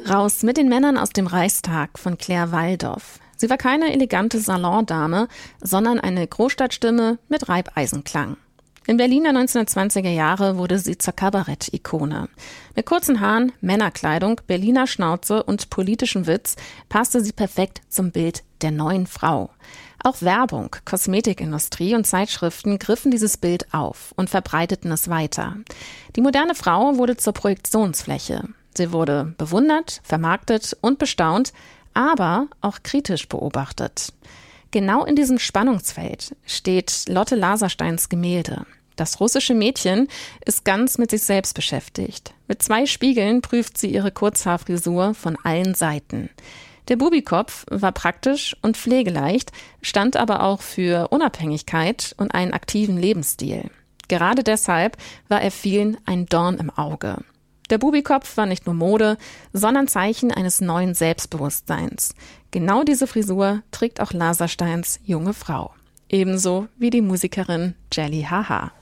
Raus mit den Männern aus dem Reichstag von Claire Waldoff. Sie war keine elegante Salondame, sondern eine Großstadtstimme mit Reibeisenklang. In Berlin der 1920er Jahre wurde sie zur Kabarett-Ikone. Mit kurzen Haaren, Männerkleidung, Berliner Schnauze und politischem Witz passte sie perfekt zum Bild der neuen Frau. Auch Werbung, Kosmetikindustrie und Zeitschriften griffen dieses Bild auf und verbreiteten es weiter. Die moderne Frau wurde zur Projektionsfläche. Sie wurde bewundert, vermarktet und bestaunt, aber auch kritisch beobachtet. Genau in diesem Spannungsfeld steht Lotte Lasersteins Gemälde. Das russische Mädchen ist ganz mit sich selbst beschäftigt. Mit 2 Spiegeln prüft sie ihre Kurzhaarfrisur von allen Seiten. Der Bubikopf war praktisch und pflegeleicht, stand aber auch für Unabhängigkeit und einen aktiven Lebensstil. Gerade deshalb war er vielen ein Dorn im Auge. Der Bubikopf war nicht nur Mode, sondern Zeichen eines neuen Selbstbewusstseins. Genau diese Frisur trägt auch Lasersteins junge Frau. Ebenso wie die Musikerin Jelly Haha.